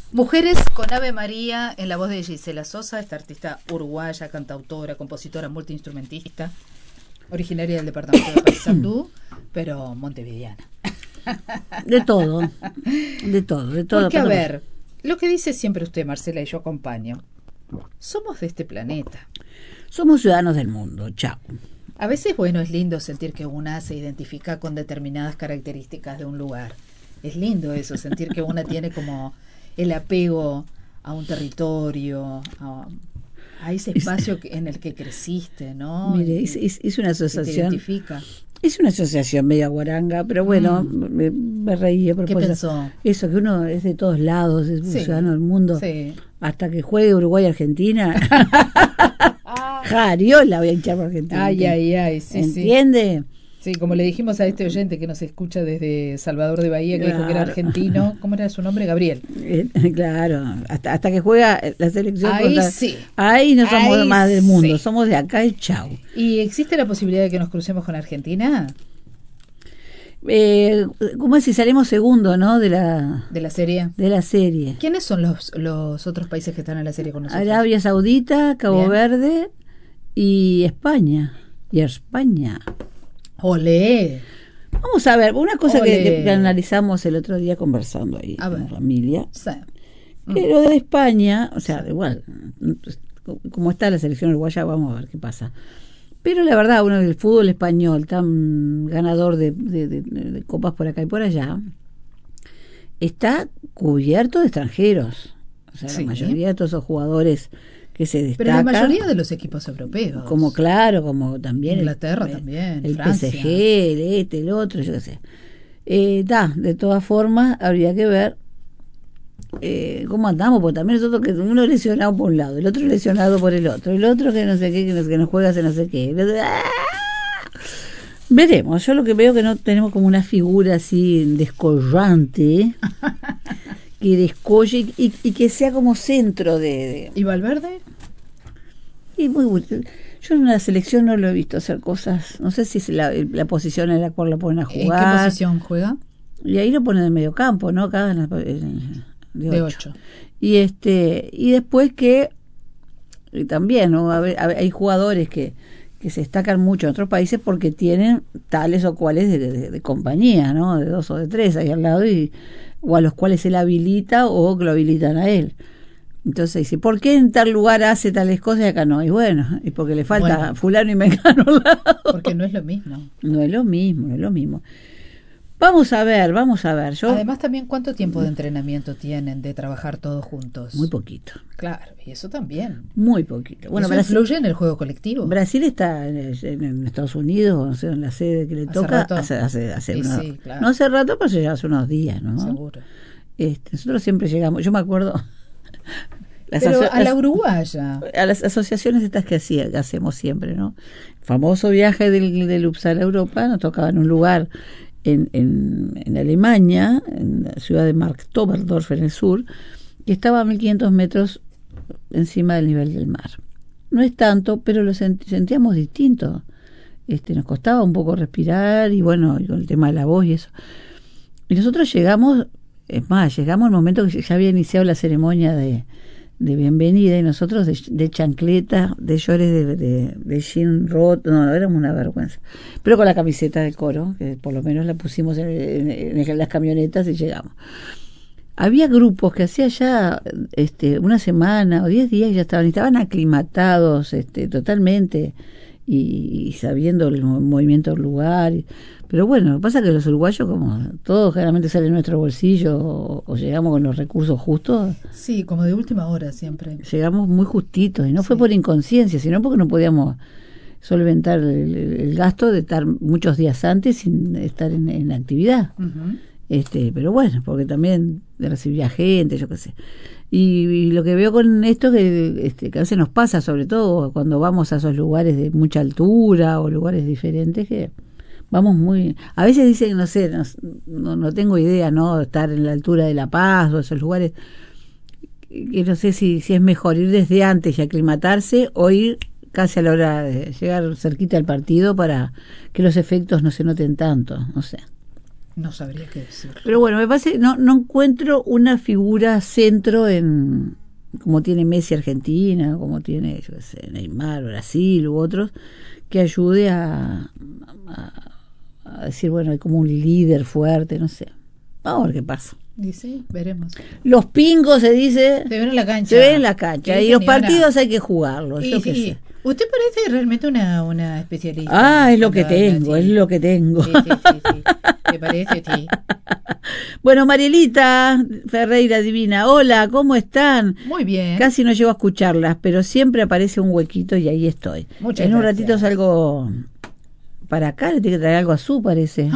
Mujeres con Ave María, en la voz de Gisela Sosa, esta artista uruguaya, cantautora, compositora, multiinstrumentista, originaria del departamento de Paysandú, pero montevideana. De todo. Porque, a ver, lo que dice siempre usted, Marcela, y yo acompaño, somos de este planeta. Somos ciudadanos del mundo, chao. A veces, bueno, es lindo sentir que una se identifica con determinadas características de un lugar. Es lindo eso, sentir que una tiene como el apego a un territorio, a ese espacio en el que creciste, ¿no? Mire, es una asociación. Que te identifica. Es una asociación media guaranga, pero bueno, me reí. ¿Qué pensó? Eso, que uno es de todos lados, es un ciudadano del mundo. Sí. Hasta que juegue Uruguay-Argentina. Jariola voy a hinchar por Argentina. Ay, sí, ¿entiende? Sí, como le dijimos a este oyente que nos escucha desde Salvador de Bahía, que dijo que era argentino. ¿Cómo era su nombre? Gabriel. Claro, hasta que juega la selección. Ahí no somos más del mundo, somos de acá y chau. ¿Y existe la posibilidad de que nos crucemos con Argentina? ¿Cómo es si salimos segundo, no? De la serie. De la serie. ¿Quiénes son los otros países que están en la serie con nosotros? Arabia Saudita, Cabo Verde y España. ¡Olé! Vamos a ver, una cosa que analizamos el otro día conversando ahí con la familia. Sí. Que lo de España, o sea, igual, como está la selección uruguaya, vamos a ver qué pasa. Pero la verdad, uno del fútbol español, tan ganador de copas por acá y por allá, está cubierto de extranjeros. O sea, la mayoría de todos esos jugadores que se destacan. Pero la mayoría de los equipos europeos. Como también. Inglaterra también. El Francia. PSG, el otro, yo qué sé. De todas formas, habría que ver cómo andamos, porque también nosotros que uno lesionado por un lado, el otro lesionado por el otro que no sé qué, que nos juega hace no sé qué. Veremos. Yo lo que veo que no tenemos como una figura así descollante que descolle y que sea como centro de... ¿Y Valverde? Y yo en una selección no lo he visto hacer cosas, no sé si es la posición en la cual la ponen a jugar. ¿En qué posición juega? Y ahí lo ponen en medio campo, ¿no? Acá de 8. Y después que también, ¿no? Hay jugadores que se destacan mucho en otros países porque tienen tales o cuales de compañía, ¿no? De 2 o de 3 ahí al lado, o a los cuales él habilita o que lo habilitan a él. Entonces dice, ¿por qué en tal lugar hace tales cosas y acá no? Y bueno, y porque le falta fulano y mengano al lado. Porque no es lo mismo. No es lo mismo. Vamos a ver. Además también, ¿cuánto tiempo de entrenamiento tienen de trabajar todos juntos? Muy poquito. Claro, y eso también. Muy poquito. Bueno, ¿eso influye en el juego colectivo? Brasil está en Estados Unidos, no sé, en la sede que le toca. No hace rato, pero ya hace unos días, ¿no? Seguro. Nosotros siempre llegamos, yo me acuerdo... Pero a la uruguaya. A las asociaciones estas que hacemos siempre, ¿no? Famoso viaje del UPSAL a Europa, nos tocaba en un lugar en Alemania, en la ciudad de Marktoberdorf, en el sur, que estaba a 1500 metros encima del nivel del mar. No es tanto, pero lo sentíamos distinto. Nos costaba un poco respirar y bueno, y con el tema de la voz y eso. Y nosotros llegamos al momento que ya había iniciado la ceremonia de bienvenida y nosotros de chancleta, de llores de jean roto, no, éramos una vergüenza. Pero con la camiseta de coro, que por lo menos la pusimos en las camionetas y llegamos. Había grupos que hacía ya una semana o 10 días y ya estaban aclimatados totalmente y sabiendo el movimiento del lugar. Pero bueno, lo que pasa es que los uruguayos, como todos generalmente sale de nuestro bolsillo o llegamos con los recursos justos. Sí, como de última hora siempre. Llegamos muy justitos y no fue por inconsciencia, sino porque no podíamos solventar el gasto de estar muchos días antes sin estar en la actividad. Uh-huh. Pero bueno, porque también recibía gente, yo qué sé. Y lo que veo con esto que a veces nos pasa, sobre todo cuando vamos a esos lugares de mucha altura o lugares diferentes, que vamos a veces dicen, no sé, no tengo idea, ¿no? Estar en la altura de La Paz o esos lugares, que no sé si es mejor ir desde antes y aclimatarse o ir casi a la hora de llegar cerquita al partido para que los efectos no se noten tanto, no sé. No sabría qué decir. Pero bueno, me parece, no encuentro una figura centro en, como tiene Messi Argentina, como tiene, yo qué sé, Neymar Brasil u otros, que ayude a decir, bueno, hay como un líder fuerte, no sé. Vamos a ver qué pasa. Dice, veremos. Los pingos, se dice, Se ven en la cancha. se ven en la cancha. Y los partidos hay que jugarlos, y, yo qué sí. sé. Usted parece realmente una especialista. Ah, es lo que tengo, es lo que tengo. Sí. ¿Te parece? Sí. Bueno, Marielita Ferreira Divina, hola, ¿cómo están? Muy bien. Casi no llego a escucharlas, pero siempre aparece un huequito y ahí estoy. Muchas en un gracias. ratito salgo para acá, le tiene que traer algo a Su, parece.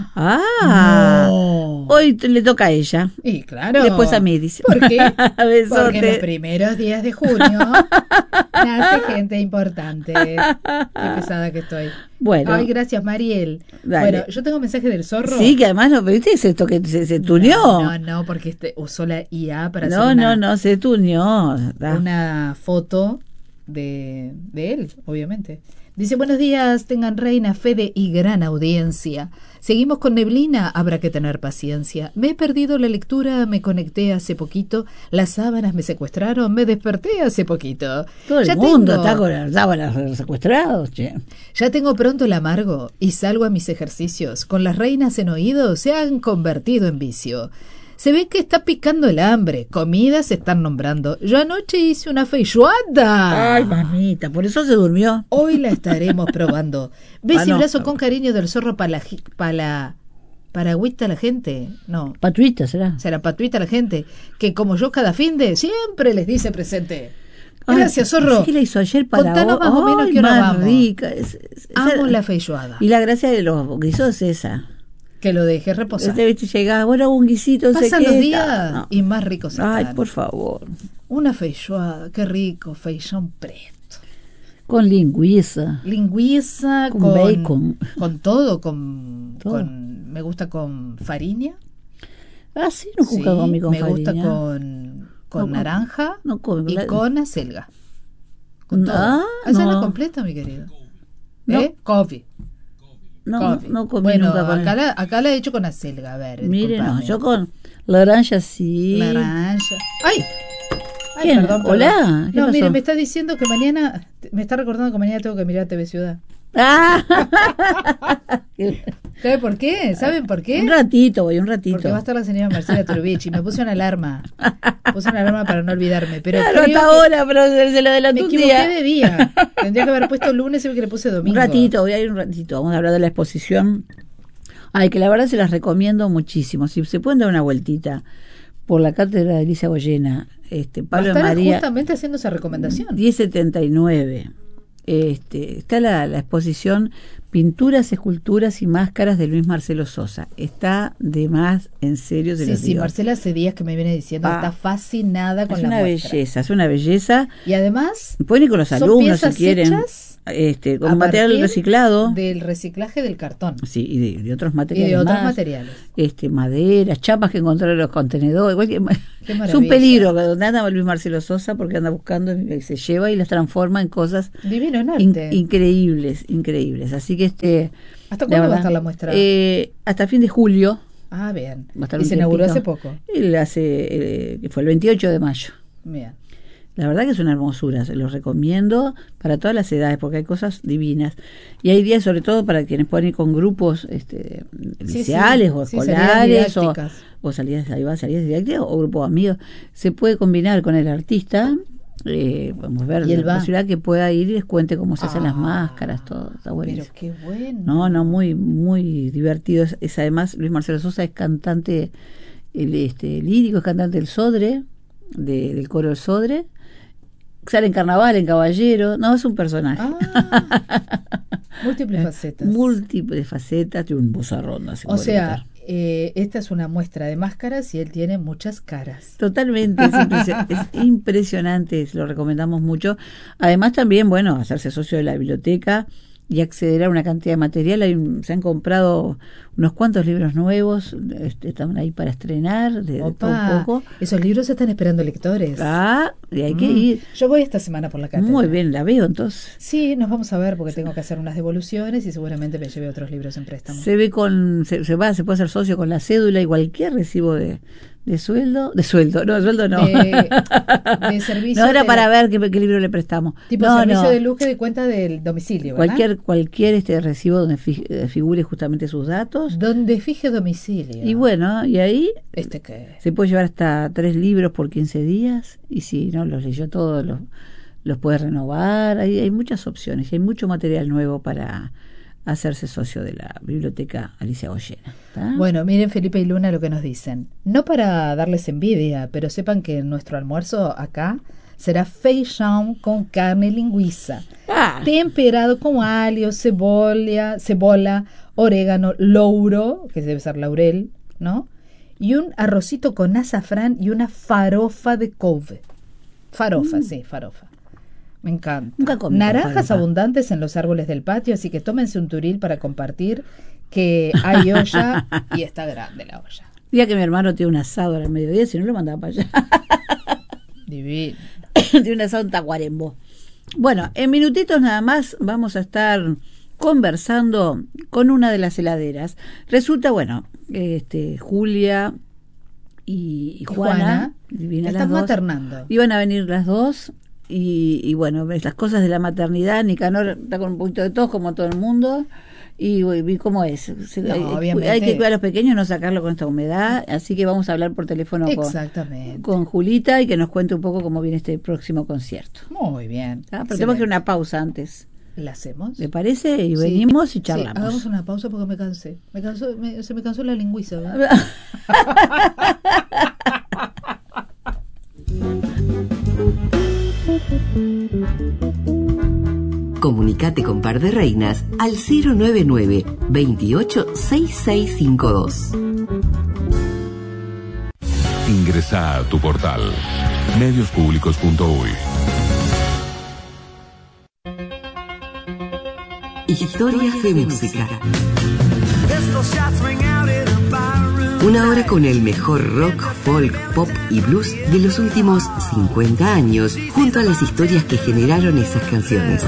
No. Hoy le toca a ella. Y claro. Después a mí, dice. ¿Por qué? Besote. Porque en los primeros días de junio nace gente importante. Qué pesada que estoy. Bueno. Ay, gracias, Mariel. Dale. Bueno, yo tengo un mensaje del zorro. Sí, que además no, ¿viste? Es esto que se tuneó. No, porque usó la IA para No, hacer se tuneó. una foto de él, obviamente. Dice, buenos días, tengan reina, Fede y gran audiencia. Seguimos con neblina, habrá que tener paciencia. Me he perdido la lectura, me conecté hace poquito, las sábanas me secuestraron, me desperté hace poquito. Todo el mundo está con las sábanas secuestrados, che. Ya tengo pronto el amargo y salgo a mis ejercicios. Con las reinas en oído se han convertido en vicio. Se ve que está picando el hambre. Comidas se están nombrando. Yo anoche hice una feijoada. Ay, mamita, por eso se durmió. Hoy la estaremos probando. Beso y no. abrazo con cariño del zorro paragüita a la gente. No, Patuita será. será patuita a la gente. Que como yo cada fin de siempre les dice presente. Gracias, zorro. ¿Qué le hizo ayer para Contanos más o menos qué hora más vamos. rica. Amo la feijoada. Y la gracia de los guisos es esa. Que lo dejé reposar. Viste, llegaba, bueno, un guisito. Pasan los días y más ricos están. Ay, por favor. Una feijoada, qué rico, feijón preto. Con lingüiza. Lingüiza, Con bacon. Con todo, Todo. me gusta con farina. Ah, sí, no juzga conmigo con me gusta farina. con naranja no come, y la- con acelga. Con todo. Ah, Esa es la no. completa, mi querido. No. Coffee. No, Coffee. no comí Bueno, nunca con acá la he hecho con acelga, a ver. Mire, no, disculpame. yo con naranja sí. Naranja. ¡Ay! Ay, ¿Quién? perdón. Hola, ¿qué No, pasó? mire, me está diciendo que mañana, me está recordando que mañana tengo que mirar TV Ciudad. Ah. ¿Sabe por qué? ¿Saben por qué? Un ratito, voy, un ratito. Porque va a estar la señora Marcela Turubich y me puse una alarma. Puse una alarma para no olvidarme. Pero Claro, creo hasta que ahora, pero se lo adelantó me un equivoqué día. de día. Tendría que haber puesto lunes y que le puse domingo. Un ratito, voy a ir un ratito. Vamos a hablar de la exposición. Ay, que la verdad se las recomiendo muchísimo. Si se pueden dar una vueltita por la cátedra de Alicia Boyena, Va a Pablo estar María, justamente haciendo esa recomendación. 1079. Está la exposición Pinturas, Esculturas y Máscaras de Luis Marcelo Sosa. Está de más, en serio, se Sí, los sí, digo. Marcela hace días que me viene diciendo que está fascinada con Es la una muestra. belleza, es una belleza. Y además, Pueden ir con los son alumnos si piezas quieren. hechas Con a material partir reciclado. del reciclaje del cartón Sí, y de otros y materiales. de otros más. materiales. Maderas, chapas que encontraron en los contenedores. Qué Es maravilla. un peligro que donde anda Luis Marcelo Sosa porque anda buscando y se lleva y las transforma en cosas Divino en arte. increíbles. Así que ¿Hasta la cuándo va a verdad, estar la muestra? Hasta fin de julio. Ah, bien. Va a estar Y un se inauguró tiempito. hace poco. Él hace, que fue el 28 de mayo. Bien. La verdad que es una hermosura, se los recomiendo para todas las edades porque hay cosas divinas. Y hay días sobre todo para quienes pueden ir con grupos liceales o sí, escolares salidas didácticas. o salidas didácticas o grupos de amigos. Se puede combinar con el artista, vamos a ver Y él la va. posibilidad que pueda ir y les cuente cómo se hacen las Ah, máscaras, todo, está Pero buenísimo. qué bueno. No, muy divertido. Es además, Luis Marcelo Sosa es cantante lírico, es cantante del Sodre, del coro del Sodre. Sale en Carnaval, en Caballero. No, es un personaje. Múltiples facetas. Múltiples facetas, tiene un bozarrón. no se O puede sea, contar. esta es una muestra de máscaras y él tiene muchas caras. Totalmente, es impresionante, se lo recomendamos mucho. Además también, bueno, hacerse socio de la biblioteca y acceder a una cantidad de material. Se han comprado unos cuantos libros nuevos, están ahí para estrenar, de todo un poco. Esos libros están esperando lectores. Y hay que ir. Yo voy esta semana por la cátedra. Muy bien, la veo entonces. Sí, nos vamos a ver porque tengo que hacer unas devoluciones y seguramente me lleve otros libros en préstamo. Se puede hacer socio con la cédula y cualquier recibo de sueldo, de servicio. No, era para ver qué libro le prestamos. Tipo servicio de luz que de cuenta del domicilio, ¿verdad? Cualquier recibo donde figure justamente sus datos. Donde fije domicilio. Y bueno, y ahí ¿qué? Se puede llevar hasta 3 libros por 15 días y si no los leyó todos, los puede renovar. Hay muchas opciones y hay mucho material nuevo para hacerse socio de la biblioteca Alicia Goyena. Bueno, miren Felipe y Luna lo que nos dicen. No para darles envidia, pero sepan que nuestro almuerzo acá será feijão con carne y lingüiza, temperado con alho, cebolla, orégano, louro, que debe ser laurel, ¿no? Y un arrocito con azafrán y una farofa de couve. Farofa. Me encanta. Naranjas abundantes en los árboles del patio, así que tómense un turil para compartir, que hay olla y está grande la olla. Día que mi hermano tiene un asado al mediodía, si no lo mandaba para allá. Divino. Tiene un asado en Tacuarembó. Bueno, en minutitos nada más vamos a estar conversando con una de las heladeras. Resulta, Julia y Juana están maternando. Iban a venir las dos. Y bueno, las cosas de la maternidad, Nicanor está con un poquito de tos como todo el mundo y vi cómo es. Hay que cuidar a los pequeños, no sacarlo con esta humedad, así que vamos a hablar por teléfono con Julita y que nos cuente un poco cómo viene este próximo concierto. Muy bien. Pero tenemos que ir a una pausa antes. ¿La hacemos? ¿Le parece? Y venimos y charlamos. Sí, hagamos una pausa porque me cansé. Se me cansó la lingüiza, ¿verdad? Comunicate con Par de Reinas al 099 28 6652. Ingresa a tu portal mediospublicos.uy. Historias de música. Una hora con el mejor rock, folk, pop y blues de los últimos 50 años, junto a las historias que generaron esas canciones.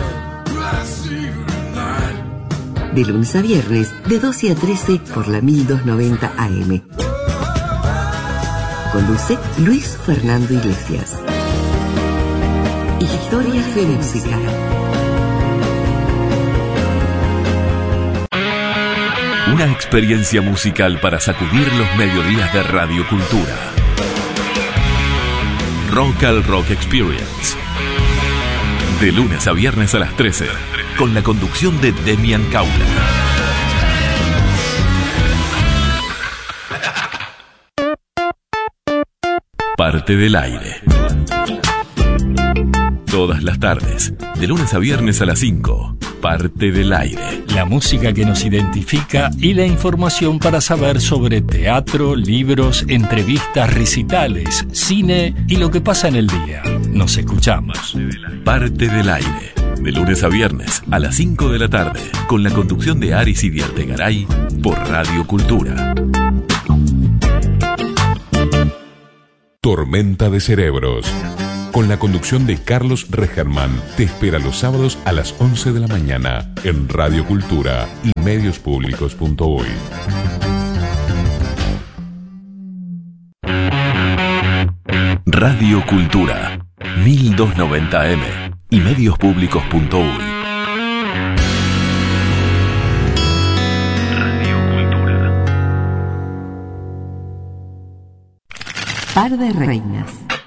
De lunes a viernes, de 12 a 13 por la 1290 AM. Conduce Luis Fernando Iglesias. Historias de música. Una experiencia musical para sacudir los mediodías de Radio Cultura. Rock al Rock Experience. De lunes a viernes a las 13, con la conducción de Demian Caula. Parte del aire. Todas las tardes, de lunes a viernes a las 5. Parte del aire. La música que nos identifica y la información para saber sobre teatro, libros, entrevistas, recitales, cine y lo que pasa en el día. Nos escuchamos. Parte del aire. De lunes a viernes a las 5 de la tarde, con la conducción de Aris Idiartegaray por Radio Cultura. Tormenta de Cerebros. Con la conducción de Carlos Regerman, te espera los sábados a las 11 de la mañana en Radio Cultura y mediospublicos.uy. Radio Cultura, 1290 AM y mediospublicos.uy. Radio Cultura. Par de Reinas.